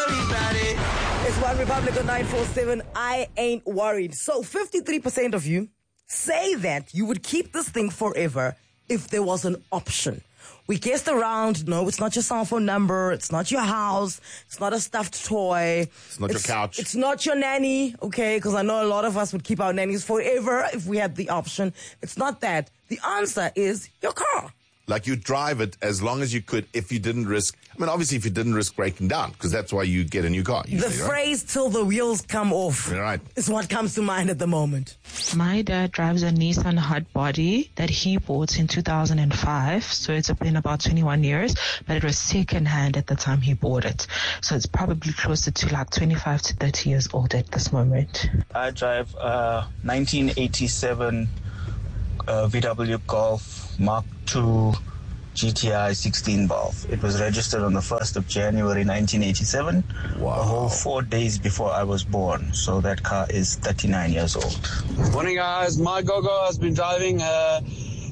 It's One Republic on 947. I ain't worried. So 53% of you say that you would keep this thing forever if there was an option. We guessed around. No, it's not your cell phone number. It's not your house. It's not a stuffed toy. It's not your couch. It's not your nanny, okay? Because I know a lot of us would keep our nannies forever if we had the option. It's not that. The answer is your car. Like you drive it as long as you could if you didn't risk, obviously if you didn't risk breaking down, because that's why you get a new car. Usually, the phrase till the wheels come off right, is what comes to mind at the moment. My dad drives a Nissan Hotbody that he bought in 2005. So it's been about 21 years, but it was second hand at the time he bought it. So it's probably closer to like 25 to 30 years old at this moment. I drive a 1987 VW Golf Mark II GTI 16 valve. It was registered on the 1st of January 1987. Wow. A whole 4 days before I was born. So that car is 39 years old. Morning, guys. My Gogo has been driving a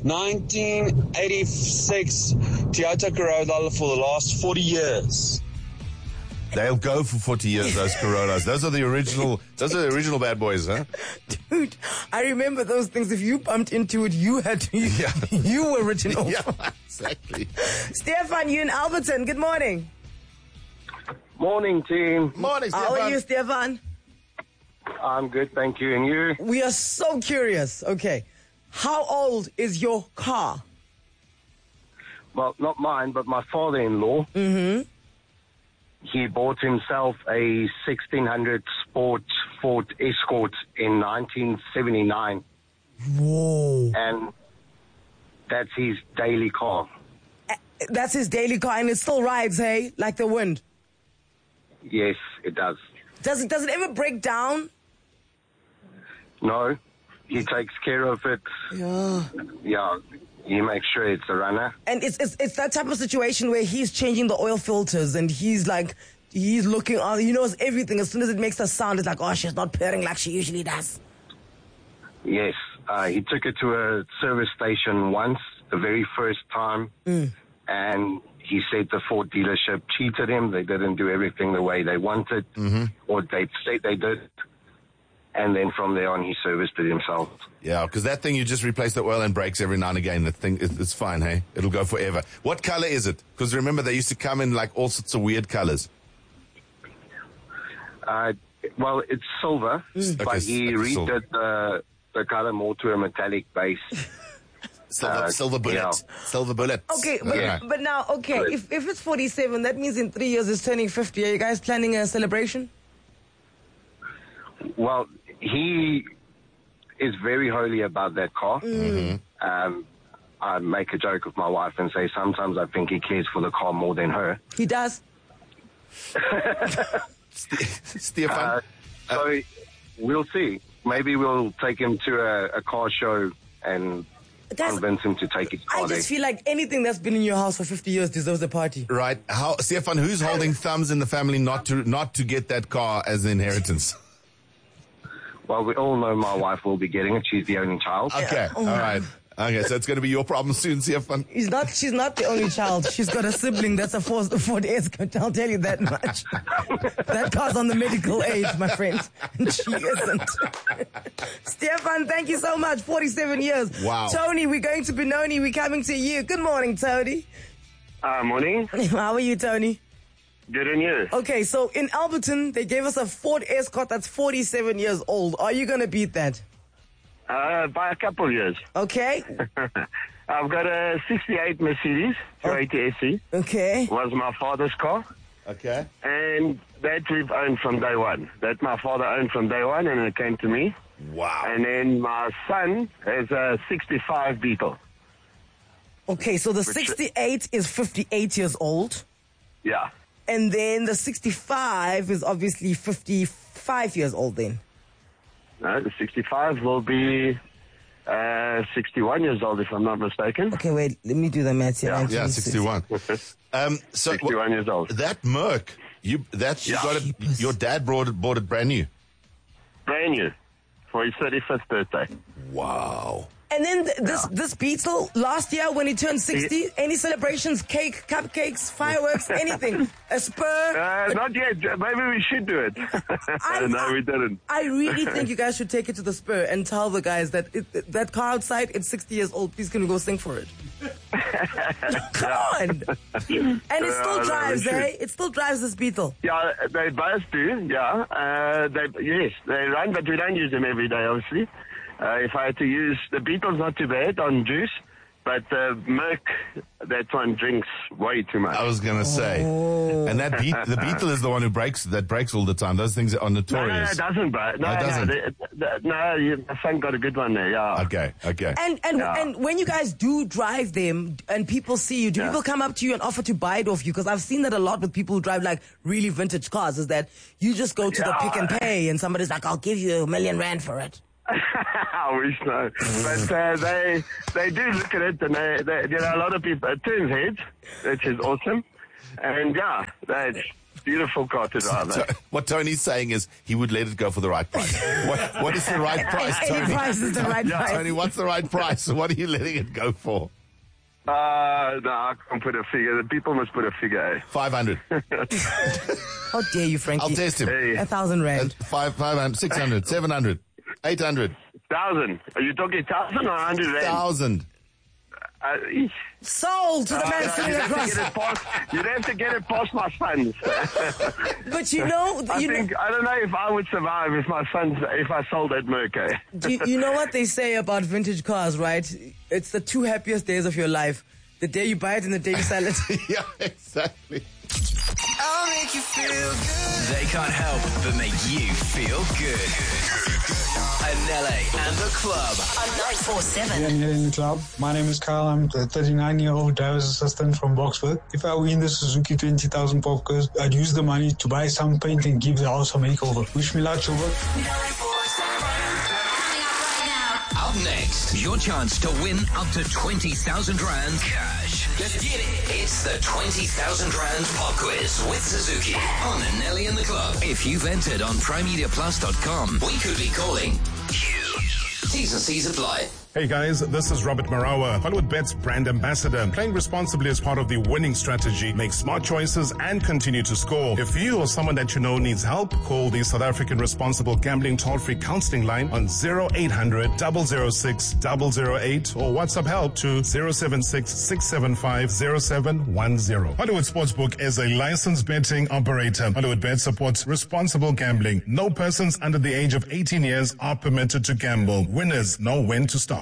1986 Toyota Corolla for the last 40 years. They'll go for 40 years, those Corollas. Those are the original bad boys, huh? Dude, I remember those things. If you bumped into it, you had to, you were original. Yeah, exactly. Stefan, you in Alberton. Good morning. Morning, team. Morning, Stefan. How are you, Stefan? I'm good, thank you. And you? We are so curious. Okay. How old is your car? Well, not mine, but my father-in-law. Mm-hmm. He bought himself a 1600 Sport Ford Escort in 1979. Whoa. And that's his daily car. That's his daily car, and it still rides, hey? Like the wind. Yes, it does. Does it ever break down? No, he takes care of it. Yeah. Yeah, he makes sure it's a runner. And it's that type of situation where he's changing the oil filters and he's looking on, he knows everything. As soon as it makes a sound, it's like, oh, she's not purring like she usually does. Yes, he took it to a service station once, the very first time, and he said the Ford dealership cheated him. They didn't do everything the way they wanted, or they said they did. And then from there on, he serviced it himself. Yeah, because that thing, you just replace the oil and brakes every now and again. The thing, it's fine, hey? It'll go forever. What color is it? Because remember, they used to come in like all sorts of weird colors. Well, it's silver, but he redid the color more to a metallic base. Silver bullet. Yeah. Silver bullet. Okay, but now, if it's 47, that means in 3 years it's turning 50. Are you guys planning a celebration? Well, he is very holy about that car. I make a joke with my wife and say sometimes I think he cares for the car more than her. He does. Stefan? So we'll see. Maybe we'll take him to a car show and convince him to take his car. I just feel like anything that's been in your house for 50 years deserves a party. Right. Stefan, who's holding thumbs in the family not to get that car as an inheritance? Well, we all know my wife will be getting it. She's the only child. Okay. All right. Okay, so it's going to be your problem soon, Stefan. She's not the only child. She's got a sibling that's a Ford Escort. I'll tell you that much. That car's on the medical age, my friend. And she isn't. Stefan, thank you so much. 47 years. Wow. Tony, we're going to Benoni. We're coming to you. Good morning, Tony. Morning. How are you, Tony? Good, and you? Okay, so in Alberton, they gave us a Ford Escort that's 47 years old. Are you going to beat that? By a couple of years. Okay. I've got a 68 Mercedes 480 SE. Okay. Was my father's car. Okay. And that we've owned from day one. That my father owned from day one, and it came to me. Wow. And then my son has a 65 Beetle. Okay, so the 68 is 58 years old. Yeah. And then the 65 is obviously 55 years old then. No, the 65 will be 61 years old, if I'm not mistaken. Okay, wait, let me do the maths here. Yeah, 61. So 61 years old. That Merc, you got it. Your dad bought it brand new. Brand new for his 35th birthday. Wow. And then this Beetle, last year when he turned 60, any celebrations, cake, cupcakes, fireworks, anything? A spur? Not yet. Maybe we should do it. No, we didn't. I really think you guys should take it to the Spur and tell the guys that that car outside, it's 60 years old. Please can we go sing for it? Come on. And it still drives, It still drives, this Beetle. Yeah, they both do, yeah. They run, but we don't use them every day, obviously. If I had to use, the Beetle's not too bad on juice, but the Merc, that one drinks way too much. I was going to say. And the Beetle is the one that breaks all the time. Those things are notorious. No, it doesn't break. No, it doesn't. My son got a good one there, yeah. Okay. And when you guys do drive them and people see you, do people come up to you and offer to buy it off you? Because I've seen that a lot with people who drive like really vintage cars, is that you just go to the Pick and Pay and somebody's like, I'll give you R1 million for it. I wish no. But they do look at it, and there are a lot of people. It turns heads, which is awesome. And that's beautiful car to drive. So, what Tony's saying is he would let it go for the right price. What is the right price, Tony? Any price is the right price. Tony, what's the right price? So what are you letting it go for? No, I can't put a figure. The people must put a figure. 500. How dare you, Frankie? I'll test him. 1,000 rand. 500, 600, 700. 800. 1,000. Are you talking 1,000 or 100 rand? 1,000. Sold to the man sitting across. You'd have to get it past my funds. But you know, I don't know if I would survive if I sold that Merc. You know what they say about vintage cars, right? It's the 2 happiest days of your life: the day you buy it and the day you sell it. Yeah, exactly. I'll make you feel good. They can't help but make you feel good. Anele and the Club on 947. Yeah, in the club. My name is Carl. I'm the 39-year-old driver's assistant from Boksburg. If I win the Suzuki 20,000 Popcars, I'd use the money to buy some paint and give the house a makeover. Wish me luck, Chuba. Up next, your chance to win up to 20,000 rand cash. Let's get it. It's the 20,000 rand pop quiz with Suzuki on Anele and the Club. If you've entered on primemediaplus.com, we could be calling you. T's and C's apply. Hey guys, this is Robert Marawa, HollywoodBets brand ambassador. Playing responsibly is part of the winning strategy. Make smart choices and continue to score. If you or someone that you know needs help, call the South African Responsible Gambling Toll-Free Counseling Line on 0800 006 008 or WhatsApp help to 076 675 0710. Hollywood Sportsbook is a licensed betting operator. HollywoodBet supports responsible gambling. No persons under the age of 18 years are permitted to gamble. Winners know when to stop.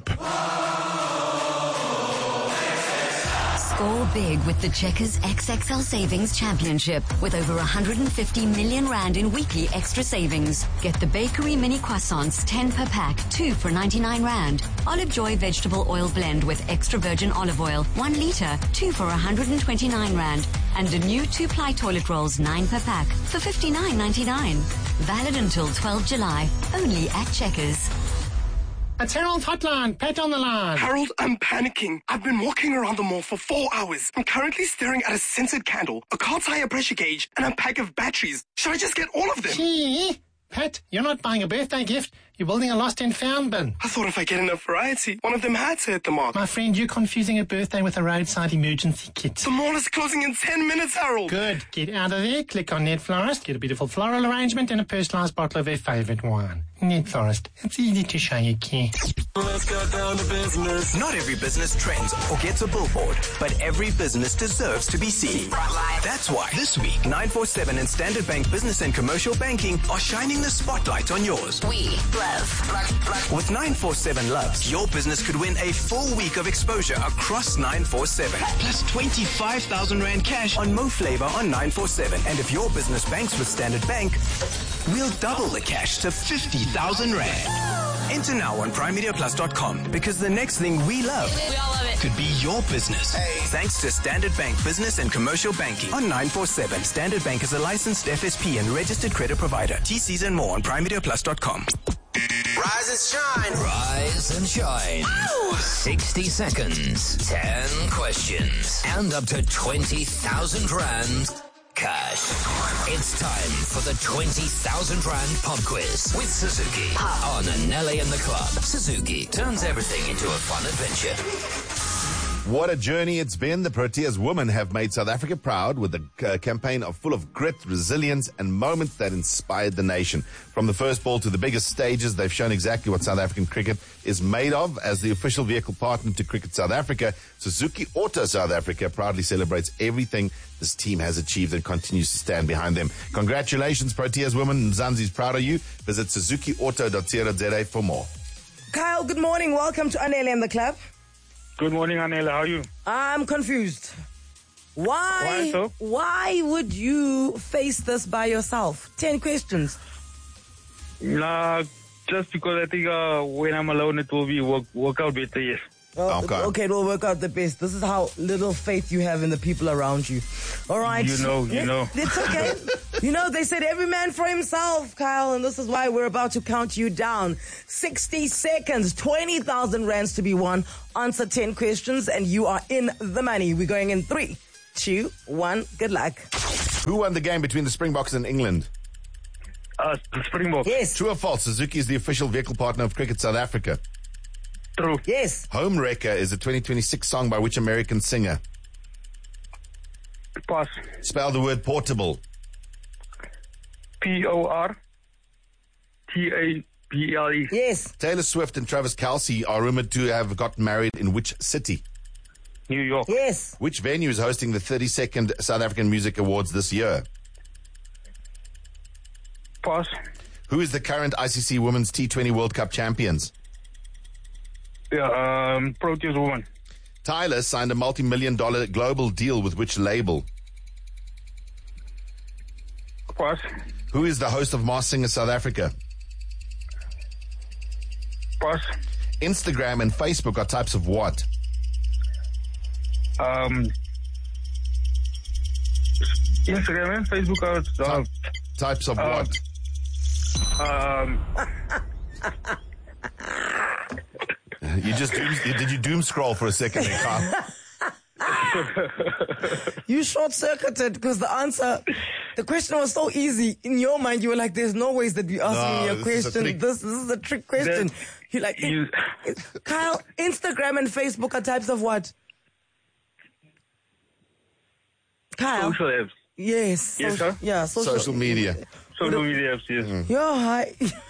Score big with the Checkers XXL Savings Championship with over 150 million rand in weekly extra savings. Get the bakery mini croissants 10 per pack, 2 for 99 rand. Olive Joy vegetable oil blend with extra virgin olive oil, 1 litre, 2 for 129 rand. And a new 2-ply toilet rolls 9 per pack for 59.99. Valid until 12 July, only at Checkers. It's Harold's hotline. Pat on the line. Harold, I'm panicking. I've been walking around the mall for 4 hours. I'm currently staring at a scented candle, a car tire pressure gauge, and a pack of batteries. Should I just get all of them? Gee, Pat, you're not buying a birthday gift. You're building a lost and found bin. I thought if I get enough variety, one of them had to hit the mark. My friend, you're confusing a birthday with a roadside emergency kit. The mall is closing in 10 minutes, Harold. Good. Get out of there. Click on Net Florist. Get a beautiful floral arrangement and a personalised bottle of their favourite wine. Net Florist. It's easy to show you care. Let's go down to business. Not every business trends or gets a billboard, but every business deserves to be seen. That's why this week, 947 and Standard Bank Business and Commercial Banking are shining the spotlight on yours. We love. With 947 Loves, your business could win a full week of exposure across 947. Plus 25,000 rand cash on Mo Flavor on 947. And if your business banks with Standard Bank, we'll double the cash to 50,000 rand. Enter now on primemediaplus.com because the next thing we love could be your business. Thanks to Standard Bank Business and Commercial Banking on 947. Standard Bank is a licensed FSP and registered credit provider. TCs and more on primemediaplus.com. Rise and shine. Rise and shine. Ow! 60 seconds, 10 questions, and up to 20,000 rand cash. It's time for the 20,000 Rand pop quiz with Suzuki on Anele in the Club. Suzuki turns everything into a fun adventure. What a journey it's been. The Proteas women have made South Africa proud with a campaign full of grit, resilience, and moments that inspired the nation. From the first ball to the biggest stages, they've shown exactly what South African cricket is made of. As the official vehicle partner to Cricket South Africa, Suzuki Auto South Africa proudly celebrates everything this team has achieved and continues to stand behind them. Congratulations, Proteas women. Mzansi's proud of you. Visit suzukiauto.co.za for more. Kyle, good morning. Welcome to Anele in the Club. Good morning, Anele. How are you? I'm confused. Why so? Why would you face this by yourself? 10 questions. Nah, just because I think when I'm alone, it will be work out better, yes. Okay, it will work out the best. This is how little faith you have in the people around you. All right. You know. It's okay. They said every man for himself, Kyle, and this is why we're about to count you down. 60 seconds, 20,000 rands to be won. Answer 10 questions, and you are in the money. We're going in 3, 2, 1. Good luck. Who won the game between the Springboks and England? The Springboks. Yes. True or false? Suzuki is the official vehicle partner of Cricket South Africa. True. Yes. Home Wrecker is a 2026 song by which American singer? Pass. Spell the word portable. Portable. Yes. Taylor Swift and Travis Kelce are rumored to have gotten married in which city? New York. Yes. Which venue is hosting the 32nd South African Music Awards this year? Pass. Who is the current ICC Women's T20 World Cup champions? Yeah, Proteas woman. Tyler signed a multi-million-dollar global deal with which label? Pass. Who is the host of Masked Singer South Africa? Pass. Instagram and Facebook are types of what? Instagram and Facebook are types of what? Did you doom scroll for a second there, Kyle? You short-circuited because the question was so easy. In your mind, you were like, there's no ways that we asking me a question. This is a trick question. You're like, Kyle, Instagram and Facebook are types of what? Kyle? Social apps. Yes. Yes, sir? Yeah, social media. Social media apps, yes. Yo, hi.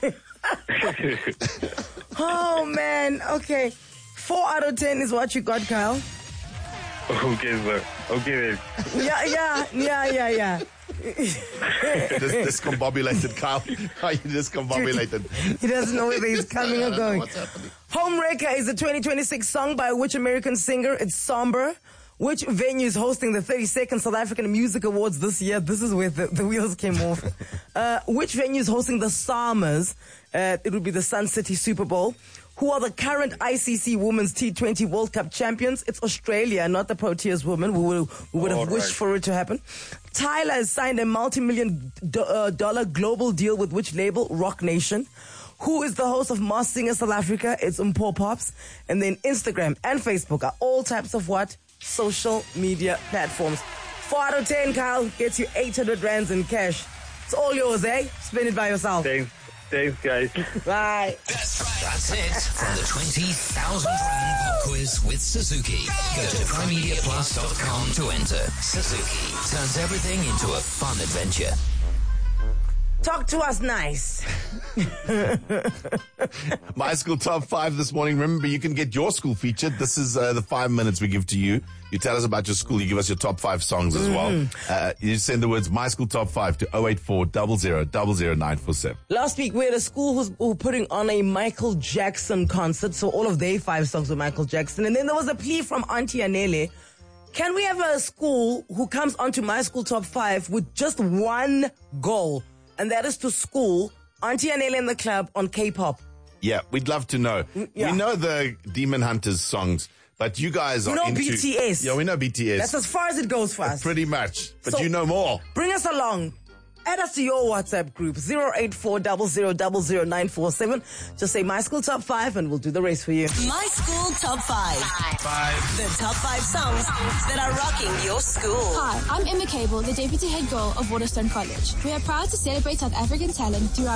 Oh, man. Okay. 4 out of 10 is what you got, Kyle. Okay, sir. Okay, then. Yeah. Discombobulated, Kyle. Are you discombobulated? He doesn't know whether he's coming or going. What's happening? Home Wrecker is a 2026 song by which American singer? It's Somber. Which venue is hosting the 32nd South African Music Awards this year? This is where the wheels came off. Which venue is hosting the SAMAs? It would be the Sun City Super Bowl. Who are the current ICC Women's T20 World Cup champions? It's Australia, not the Proteas women. We would have wished for it to happen. Tyler has signed a multi-million-dollar global deal with which label? Rock Nation. Who is the host of Masked Singer South Africa? It's Mpo Pops. And then Instagram and Facebook are all types of what? Social media platforms. 4 out of 10, Kyle, gets you 800 rands in cash. It's all yours, eh? Spend it by yourself. Thanks, guys. Bye. That's it from the 20,000 Rand pop quiz with Suzuki. Go to primemediaplus.com to enter. Suzuki turns everything into a fun adventure. Talk to us nice. My school top 5 this morning. Remember, you can get your school featured. This is the 5 minutes we give to you. You tell us about your school. You give us your top 5 songs as well. You send the words My School Top 5 to 084 00 947. Last week, we had a school who were putting on a Michael Jackson concert. So all of their 5 songs were Michael Jackson. And then there was a plea from Auntie Anele. Can we have a school who comes onto My School Top 5 with just one goal? And that is to school Auntie Anele in the club on K-pop. Yeah, we'd love to know. Yeah. We know the Demon Hunters songs, but you guys are into... BTS. Yeah, we know BTS. That's as far as it goes for us. Pretty much. But So, you know more. Bring us along. Add us to your WhatsApp group, 08400000947. Just say My School Top 5 and we'll do the race for you. My School Top 5. The top 5 songs that are rocking your school. Hi, I'm Emma Cable, the Deputy Head Girl of Waterstone College. We are proud to celebrate South African talent through our